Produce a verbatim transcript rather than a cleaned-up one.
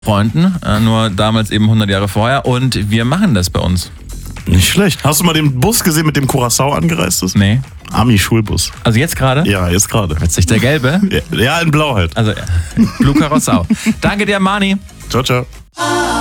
Freunden, äh, nur damals eben hundert Jahre vorher. Und wir machen das bei uns. Nicht schlecht. Hast du mal den Bus gesehen, mit dem Curaçao angereist ist? Nee. Ami-Schulbus. Also jetzt gerade? Ja, jetzt gerade. Witzig, der gelbe? Ja, in Blau halt. Also, Blue Curaçao. Danke dir, Mani. Ciao, ciao.